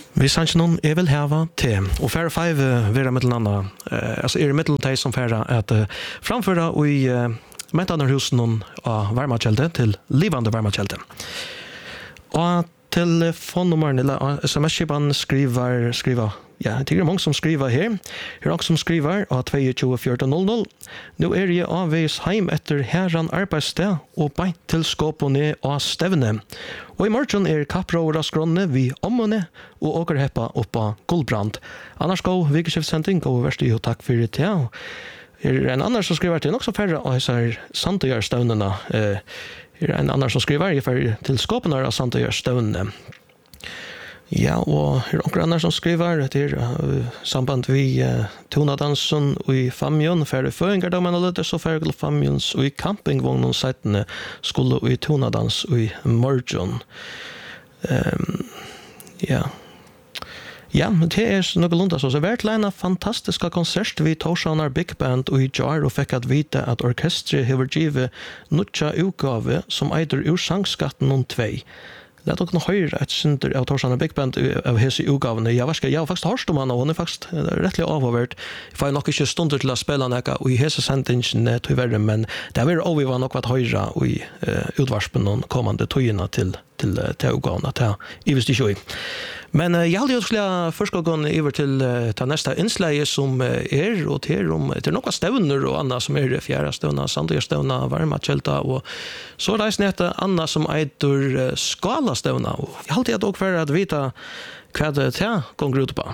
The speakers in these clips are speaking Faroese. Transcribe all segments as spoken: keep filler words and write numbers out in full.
Vi sa ikke noen jeg vil hava til, og færre five vera mittel anna, eh, altså er mittel de som færre at uh, framføra og i uh, mentanarhusen noen av varmakjelde til livande varmakjelde. Og telefonnummeren eller sms-skipan skriver, skriver, ja, det er mange som skriver her. Det er også som skriver av to to fjorton null null. Nå er jeg avveis heim etter herran arbeidssted og beint til skåpene av stevne. Og i morgen er kapprøver av skrånene vi ommene og åker heppa opp av Guldbrand. Annars gå vikeskiftsending og verst og takk for det. Ja. Er en annan som skriver til nok så færre av disse Sandøyarstøvnene. Eh, er en annan som skriver jeg fer til skåpene av Sandøyarstøvnene. Ja, og er noen andre som skriver til uh, samband vi uh, tonadansen i Famjon, færre føringardamen og litt, så færre til Famjons og i campingvognen settene skulle i tonadans i morgen. Um, ja. Ja, men det er noe lundt, så det har vært en fantastiska konsert vi Torshavnar Big Band og i jar og fikk at vite at orkestret har givet nutja utgave som eider ur sangskatten om tvei. Det er nok høyre et synder av Torshavnar Big Band av hese utgavene. Jeg var jeg har faktisk hørt om han, og hun er faktisk rettelig avhåvert. Jeg får nok ikke stunder til å spille noe og i hese sendingen til verre, men det er veldig overvært nok vært høyre og i uh, utvarspen og kommende tøyene til, til, til utgavene, til i hvis det ikke er. Men uh, jeg hadde jo skulle først gå over til, uh, til neste innsleie som uh, er, og til, om, til noen stevner og annet som er fjerde stevner, Sandøyarstevner, varmakjelta, og så reisende etter Anna som eitur uh, Skalastevner. Og jeg hadde jeg dog for å vite hva det til gonger ut på.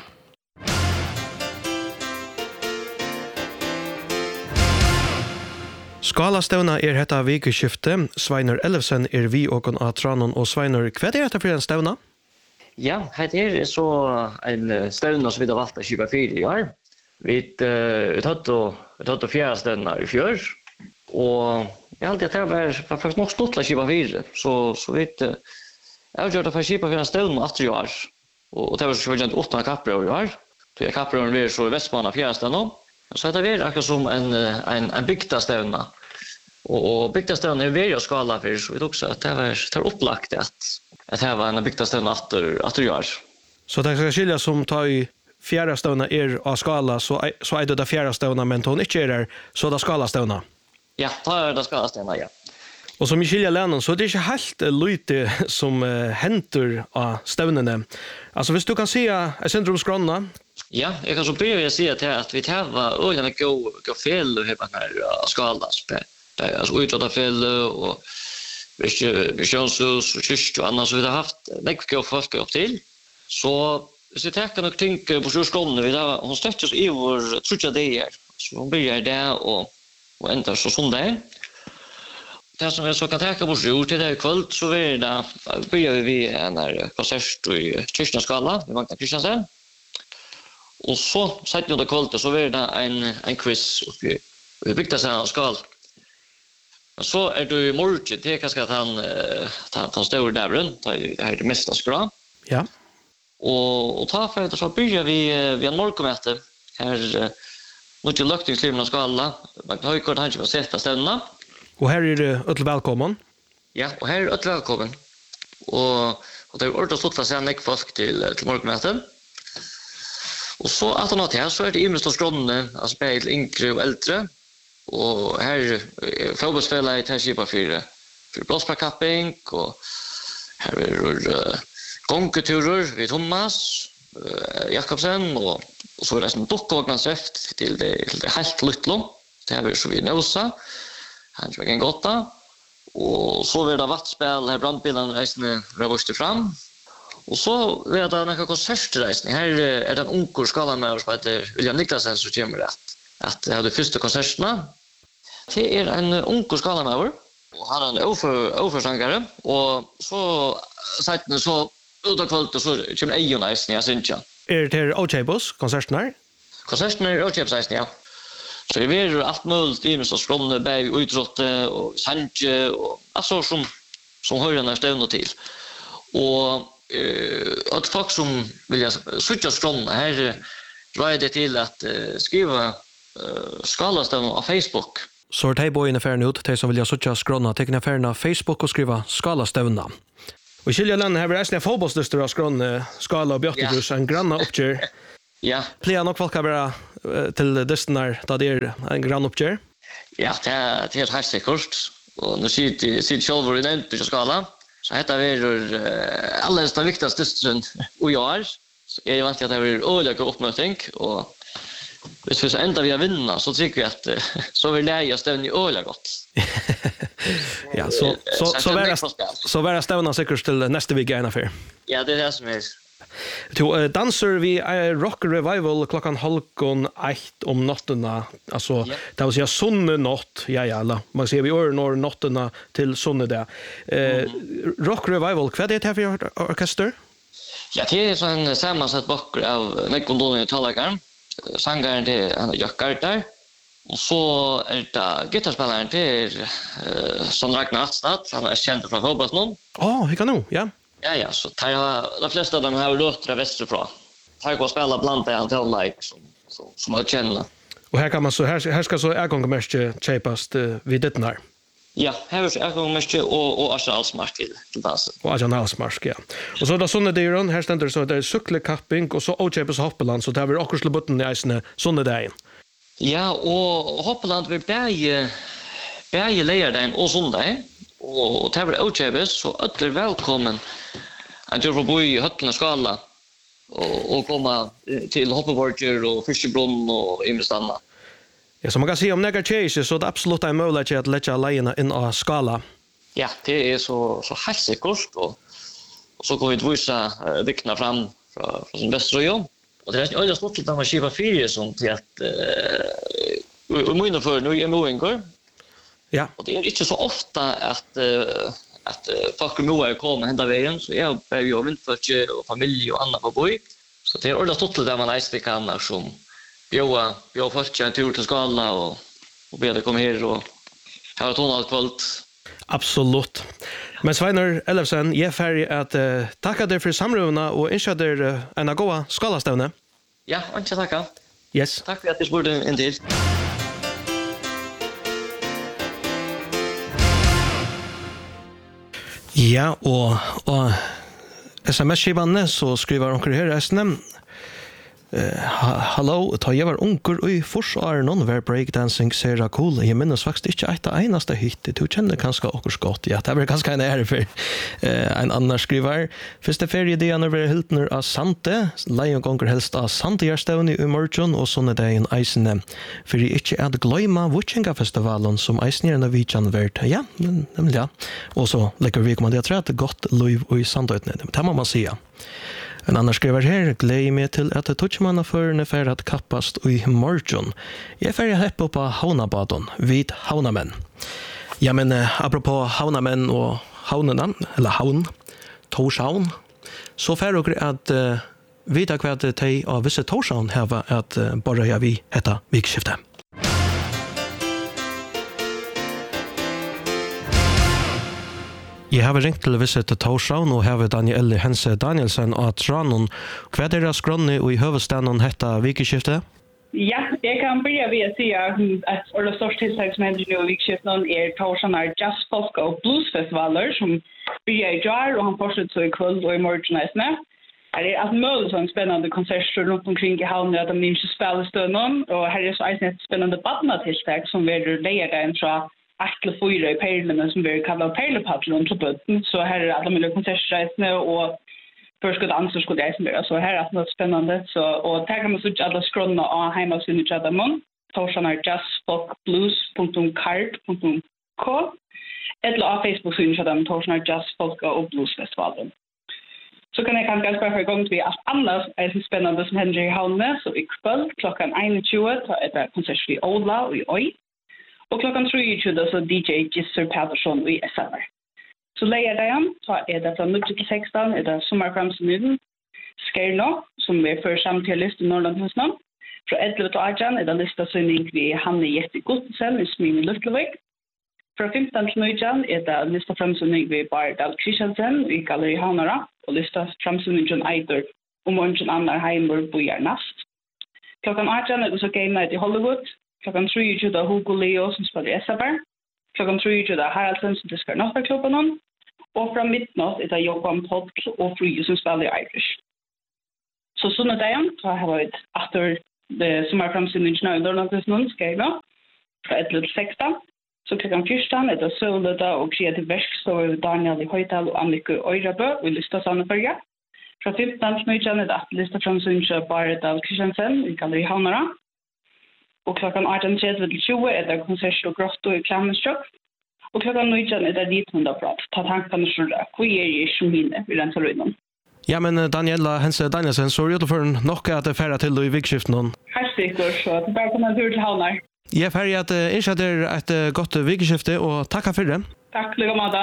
Skalastevna er hetta vikeskifte. Sveinar Ellefsen er vi og av Tranon, og Sveinar, hva er dette for en stevna? Ja, det er så en stevna som vi har valgt å kjøpe fire i år. Vi har tatt og fjerde stevna i fjør, og jeg har alltid at det var faktisk nok stått til å kjøpe fire, så, så vi har avgjort å kjøpe fire stevna etter i år, og det var selvfølgelig en åttende kapprøver i år, så jeg kapprøveren vil så i Vestbanen fjerde stevna, så det er akkurat som en, en, en bygda stevna, og, og bygda stevna er veldig å skala for, så vi tok så at det var, det var opplagt at at det var en bygda stevna etter, etter i år. Så det skal skilja som tar i fjerde stevna er av skala, så, så er det det fjerde stevna, men til hun ikke er der, så er det skala stevna. Ja, da er det skala stevna, ja. Og som i skilja lenen, så er det ikke helt uh, lite som uh, henter av stevnene. Altså, hvis du kan si uh, jeg sender om skrona. Ja, jeg kan så begynne å si at, at vi tar øyne gå fel og her på denne skala. Det er altså utrådda fel og misjonshus og kyrkje og annet, så vi har haft nekve folk opp til. Så hvis vi tenker nok ting på sjurskånden, vi har, hun støttes i vår trutja dager, så hun begynner det og, og ender så sondag. Det som vi så kan tenke på sjur til det i kvöld, så vi da, begynner vi en konsert i Kyrkjensskala, i Magna Kristiansen. Og så, sett under kvöldet, så vi da en, en quiz oppi, vi bygde seg en skal. Så er du i morgen, det er kanskje at han, han, han stør dævren, det er det meste skra. Ja. Og, og ta for det, så begynner vi, vi en morgenmøte her, nå til løkningsliven av skala, Magna Høykort, han ikke var sett på stedene. Og her er det ødel velkommen. Ja, og her er ødel velkommen. Og, og det er ordentlig stått for seg en folk til, til morgenmøte. Og så, at han har til, så er det imest av skrånene, altså bare til yngre og eldre. Og her er fotballspillere i Tennskipa for, for blåsparkapping, og her er uh, gongeturer ved Thomas uh, Jakobsen, og, og så er det en dukkevågnansøft til det, til det helt lyttlo. Det er så vi nøsa, han er en godt da. Og så er det vattspill, her brandbilene reisende røvåste fram. Og så er det noen konsertreisning. Her er det en ungur skalamæver som heter William Niklasen som kommer rett. At jeg hadde første konsertene. Det er en ungur skalamæver, og han er en overførsangere. Og så sier han så ut av kvalitet, så kommer Eion eisen, jeg synes ikke. Er det Ochebos, konsertene her? Konsertene er Ochebos eisen, ja. Så det er alt mulig, det er med skrånne, bæg, utrotte, og sanje, og alt så som, som hører stevne til. Og uh, at folk som vil sutte skrånne, her drar det til at uh, skrive uh, skalastevne av Facebook. Så er det bøyene ferdig ut, de som vil sutte skrånne, tekne ferdig av Facebook og skrive skalastevne. Och Kiljaland här är det fotbollsdöster av skron skala och björtebrus en granna uppgör. Ja. Plejar nog folk bara till dösterna där det är en grann uppgör. Ja, det är det är helt säkert. Och nu sitter sitter själva i den till skala. Så heter vi uh, alldeles den viktigaste döstern och jag så är jag vant att det är öliga uppmötning och hvis vi så enda vi har vinna så tycker vi att så vill lära oss den i öliga gott. Ja, så så så vara så vara stävna säkert till nästa vecka ena för. Ja, det är det som är. To uh, danser vi uh, rock revival klockan halvkon ett om natterna. Alltså yeah. Det vill säga sonne natt. Ja ja, alla. Man ser vi ör når natterna till sonne där. Eh uh, mm. Rock revival, vad är det här för orkester? Ja, det är så en sammansatt bakgrund av Nekondon i Talagarn. Sångaren det han Jackar där. Och så är det gitarrspelaren till uh, som Ragnar Atstad, han är känd från fotbollen. Ja, oh, vi kan nog, ja. Ja, ja, så tar jag, de flesta av dem har rötter västerifrån. Tar jag att spela bland det han till like som, som, som jag känner. Och här kan man så, här, här ska så ägångmärke köpas uh, vid det här. Ja, här är ägångmärke och, och Arsenalsmark till, till dansen. Och Arsenalsmark, ja. Och så är det sånne dyren, här ständer så det är cykelkapping och så åtköpes hoppeland, så det har vi akkurat slå botten i eisene sånne dagen. Ja, och hoppeland vi bäge, bäge leierdagen och sondag. Och det var åtköpes, så att är välkommen att jag får bo i höttena skala och, och komma till hoppeborger och fiskebrunn och investanna. Ja, så man kan säga om några tjejer så är det absolut en möjlighet att lägga lejerna in av skala. Ja, det är så, så helt säkert och, och så går vi att visa uh, dykna fram från, från sin väströjom. Och det är en öjda stort att man skivar fyra som till att uh, och mynda för nu är moingår. Ja. Och det är inte så ofta att uh, att uh, folk moar kommer hända vägen så jag är ju vindfötje och familj och annat på boj. Så det är öjda stort där man ägst kan som bjöa bjöa folk en tur till skala och och be det komma här och ha ett annat kväll. Absolut. Men Sveinar Ellefsen, jag är färdig att uh, tacka dig för samrövna och önska dig uh, en goda skalastävne. Ja, inte tacka. Yes. Tack för att du spurte en till. Ja, och, och sms-skivande så skriver onker her resten. Uh, Hallå, ta jag var onker och i forsar någon var breakdancing sera cool. Jag minns faktiskt inte ett av enaste hit. Du känner kanske också gott. Ja, det var ganska en ära för uh, en annan skriver. Första feriedelen över Hiltner av Sante. Lion gånger helst av Sante Järstövni i morgon och sånne dagen eisene. För jag inte att glömma Vuchenga-festivalen som eisene är Norwegian värd. Ja, men ja. Och så lägger vi komma det. Jag tror att det är gott liv och i Sandötne. Det må man säga. En annan skriver här, gleder meg til at touchmannaførene fer at kappast i morgon. Jeg fer heppe på Havnabaden, vid Havnamenn. Ja, men uh, apropå Havnamenn og Havnena, eller Havn, Torshavn, så fer dere at uh, vite hva det er av visse Torshavn her at uh, bare jeg vi heter vikskiftet. Jeg har ringt til Visit Torshavn og har Danielle Hense Danielsen av Tranon. Hva er deres grunne i høvestaden hette vikeskiftet? Ja, jeg kan begynne ved å si at det største tiltak som hender nå i vikeskiftet er Torshavn er Jazz, Folk og Bluesfestivaler som begynner i jar og han fortsetter så i kveld og i morgen. Her er alt mulig sånn spennende konserter rundt omkring i havnet at de ikke spiller stønnen, og her er så et spennende badnatiltak som vil leie deg fra Akle fyra i perlene som blir kallet perlepatron til bøtten. Så her er alle mulige konsertreisene og førskott ansvarskodreisene. Så her er det spennende. Så, og her kan man sitte alle skrånene av heimasynne til Adamon. Torshavn er jazzfolkblues punktum card punktum k eller av Facebook-synet til Adamon. Torshavn er jazzfolk og bluesfestivalen. Så kan jeg kanskje bare få i gang til at annars er det spennende som hender i havnet. Så i kveld klokken tjueen er det konsert i Ola og i Øy. Og klokken tjueen så D J Gisser Patterson i S M R. Så leier det igjen, så er det fra null til seksten, er det sommerframsynningen, Skærnå, som er for samtidig i Nordlandhusnavn. Fra elleve til atten er det listasynning ved Hanne Jette Gottensen i Smine Luftlevik. Fra femten til nitton er det listaframsynning ved Bardal Kristiansen i Galleri Hanara, og listaframsynningen eider om morgen annar heimer bojer nast. Klokken atten er det så game night i Hollywood. Klokken tjueen er Hugo Leo som spiller i S M R. Klokken tjueen er Haraldsen som disker Notterklubben. Og fra midtnatt er det Johan Podl og Frie som spiller i Irish. Så sånn er det igjen, så har jeg vært etter det som er fremsynningen av Lørlandesnån, skal jeg nå, fra ett til seksten. Så klokken fjorten er det Søløda og kreativ verk, så er Daniel i Høydal og Annike Øyrabø og Lysta Sannefølge. Fra femten til nitton er det at Lista fremsynningen av Baredal Kristiansen i Galleri Havnara. Og klokken atten tretti til tjue er det konsert og grotto i Klemmenstrøk. Og klokken nitton er det Ritmundaprat, ta tankene slurra, hvor er jeg som mine i Rensaløyden. Ja, men Daniela Hense Danielsen, så er det for nok at det er ferdig til i vikskiften. Helt sikkert, så det er bare kommer tur til Havnar. Jeg er ferdig at jeg ønsker et godt vikskifte, og takk for det. Takk, lykke måte.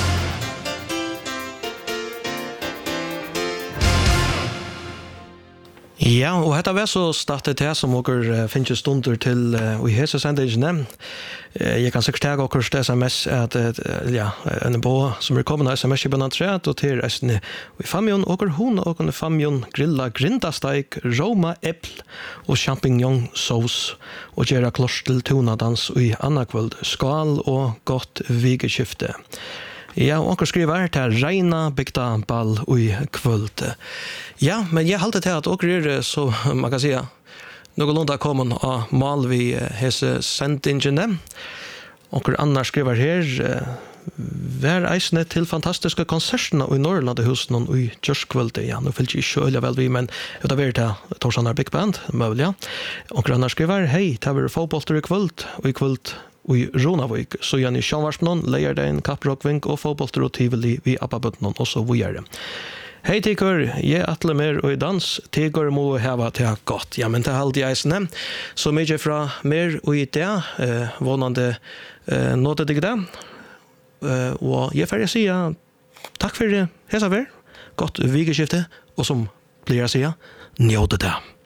Ja, og dette var så startet det som dere finner stunder til uh, i hese sendingene. Uh, jeg kan sikkert tage dere sms at uh, ja, en bå som er kommet av sms i Benantret, og til resten i familjen, og hun og i familjen grilla grindasteik, roma eppel og champignon-saus, og gjøre kloss til tonadans i annakvöld, skal og godt vigeskifte. Ja, og dere skriver her til Reina Bygda Ball i kvöld. Ja, men jeg halte til at dere er så, man kan si, noenlunde kommet av mal vi hese sendingene. Og dere annars skriver her, vær eisende til fantastiske konsertene i Norrlandehusen og i Kjørskvølde. Ja, nå fyller jeg ikke øye vel vi, men det er til Torsanar Big Band, mulig, ja. Og dere annars skriver, hei, det er fotbollter i kvöld, og i kvöld i Ronavik, så gjerne i Sjønvarsnon, leier det en kapprockvink og fotbollter og tivoli vi Appabøtnon, og så videre. Hei Tigur, jeg atle mer og i dans, Tigur må heva til godt. Ja, men det er alltid eisene. Så mye fra mer og i det, eh, vånande eh, nåde deg det. Eh, og jeg får si takk for det, hesa for, godt vigeskifte, og som blir jeg si, njøde det.